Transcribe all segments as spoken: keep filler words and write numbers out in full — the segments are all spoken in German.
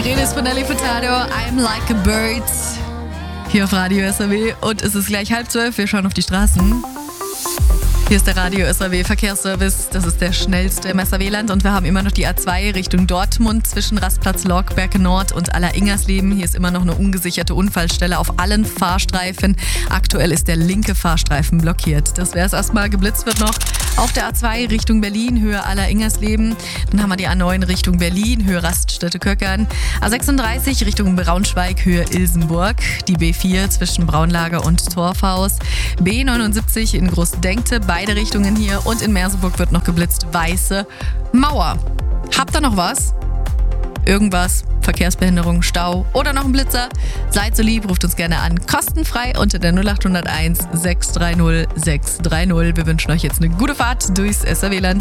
Rede ist von Nelly Furtado, I'm Like a Bird. Hier auf Radio S R W und es ist gleich halb zwölf, wir schauen auf die Straßen. Hier ist der Radio S R W Verkehrsservice, das ist der schnellste im S R W-Land und wir haben immer noch die A zwei Richtung Dortmund zwischen Rastplatz Lorkberg Nord und Alleringers-Leben. Hier ist immer noch eine ungesicherte Unfallstelle auf allen Fahrstreifen. Aktuell ist der linke Fahrstreifen blockiert. Das wäre es erstmal. Geblitzt wird noch auf der A zwei Richtung Berlin, Höhe Alleringers-Leben. Dann haben wir die A neun Richtung Berlin, Höhe Raststätte-Köckern. A sechsunddreißig Richtung Braunschweig, Höhe Ilsenburg. Die B vier zwischen Braunlager und Torfhaus. B neunundsiebzig in Großdenkte, beide Richtungen hier. Und in Merseburg wird noch geblitzt, Weiße Mauer. Habt ihr noch was? Irgendwas? Verkehrsbehinderung, Stau oder noch ein Blitzer? Seid so lieb, ruft uns gerne an. Kostenfrei unter der null acht null eins sechs drei null sechs drei null. Wir wünschen euch jetzt eine gute Fahrt durchs S R W-Land.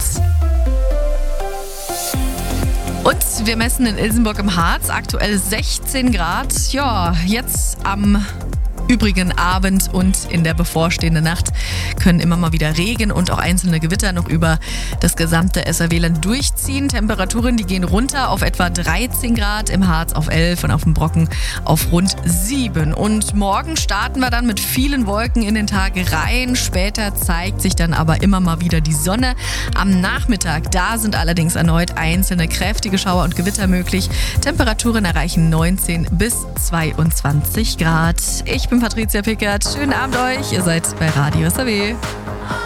Und wir messen in Ilsenburg im Harz aktuell sechzehn Grad. Ja, jetzt am übrigen Abend und in der bevorstehenden Nacht können immer mal wieder Regen und auch einzelne Gewitter noch über das gesamte S R W-Land durchziehen. Temperaturen, die gehen runter auf etwa dreizehn Grad, im Harz auf elf und auf dem Brocken auf rund sieben. Und morgen starten wir dann mit vielen Wolken in den Tag rein. Später zeigt sich dann aber immer mal wieder die Sonne. Am Nachmittag, da sind allerdings erneut einzelne kräftige Schauer und Gewitter möglich. Temperaturen erreichen neunzehn bis zweiundzwanzig Grad. Ich bin Patricia Pickert. Schönen Abend euch. Ihr seid bei Radio S R W.